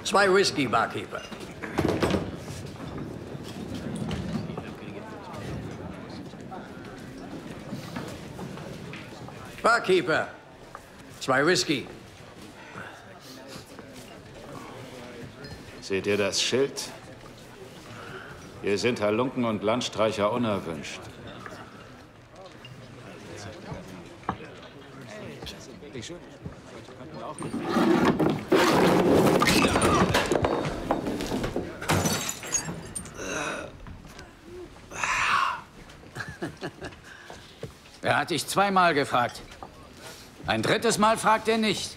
2 Whisky, Barkeeper. Barkeeper, 2 Whisky. Seht ihr das Schild? Hier sind Halunken und Landstreicher unerwünscht. Er hat dich 2-mal gefragt. Ein 3. Mal fragt er nicht.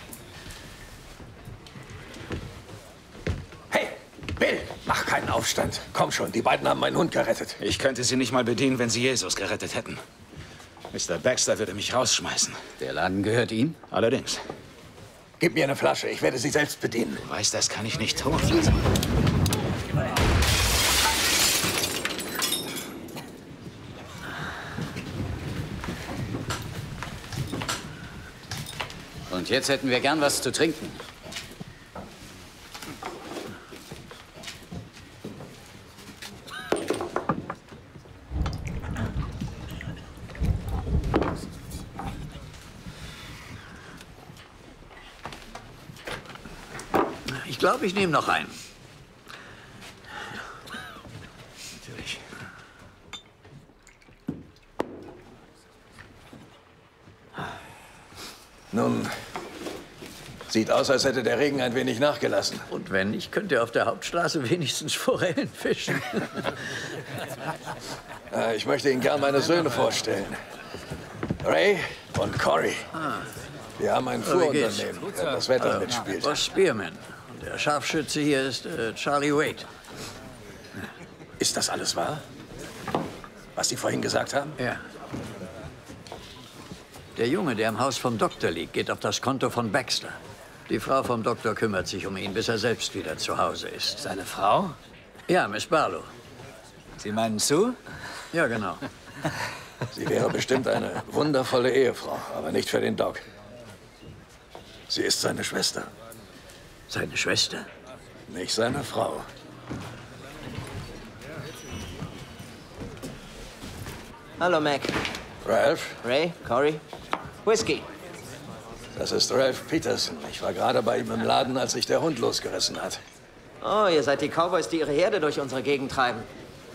Hey, Bill, mach keinen Aufstand. Komm schon, die beiden haben meinen Hund gerettet. Ich könnte sie nicht mal bedienen, wenn sie Jesus gerettet hätten. Mr. Baxter würde mich rausschmeißen. Der Laden gehört ihm? Allerdings. Gib mir eine Flasche, ich werde sie selbst bedienen. Du weißt, das kann ich nicht tun. Und jetzt hätten wir gern was zu trinken. Ich glaube, ich nehme noch einen. Natürlich. Nun, sieht aus, als hätte der Regen ein wenig nachgelassen. Und wenn nicht, könnt ihr auf der Hauptstraße wenigstens Forellen fischen. Ich möchte Ihnen gern meine Söhne vorstellen. Ray und Cory. Wir haben ein Fuhrunternehmen, das Wetter mitspielt. Boss Spearman. Und der Scharfschütze hier ist Charlie Wade. Ist das alles wahr? Was Sie vorhin gesagt haben? Ja. Der Junge, der im Haus vom Doktor liegt, geht auf das Konto von Baxter. Die Frau vom Doktor kümmert sich um ihn, bis er selbst wieder zu Hause ist. Seine Frau? Ja, Miss Barlow. Sie meinen Sue? Ja, genau. Sie wäre bestimmt eine wundervolle Ehefrau, aber nicht für den Doc. Sie ist seine Schwester, Seine Schwester? nicht seine Frau. Hallo, Mac. Ralph, Ray, Cory. Whisky. das ist Ralph Peterson. Ich war gerade bei ihm im Laden, als sich der Hund losgerissen hat. Oh, ihr seid die Cowboys, die ihre Herde durch unsere Gegend treiben.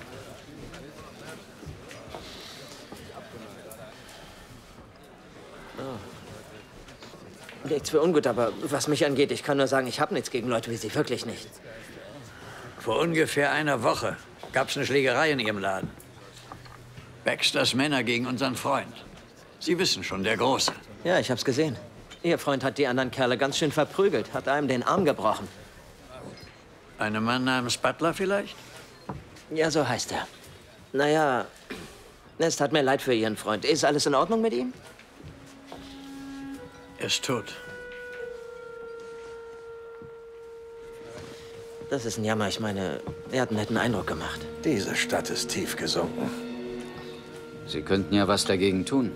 Oh. Nichts für ungut, aber was mich angeht, ich kann nur sagen, ich habe nichts gegen Leute wie Sie, wirklich nicht. Vor ungefähr einer Woche gab es eine Schlägerei in Ihrem Laden. Baxters Männer gegen unseren Freund. Sie wissen schon, der Große. Ja, ich hab's gesehen. Ihr Freund hat die anderen Kerle ganz schön verprügelt, hat einem den Arm gebrochen. Ein Mann namens Butler vielleicht? Ja, so heißt er. Naja, es tat mir leid für Ihren Freund. Ist alles in Ordnung mit ihm? Er ist tot. Das ist ein Jammer. Ich meine, er hat einen netten Eindruck gemacht. Diese Stadt ist tief gesunken. Sie könnten ja was dagegen tun.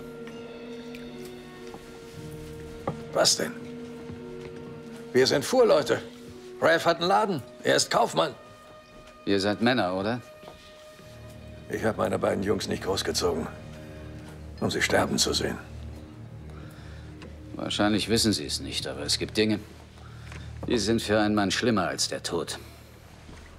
Was denn? Wir sind Fuhrleute. Ralph hat einen Laden. Er ist Kaufmann. Ihr seid Männer, oder? Ich habe meine beiden Jungs nicht großgezogen, um sie sterben zu sehen. Wahrscheinlich wissen Sie es nicht, aber es gibt Dinge, die sind für einen Mann schlimmer als der Tod.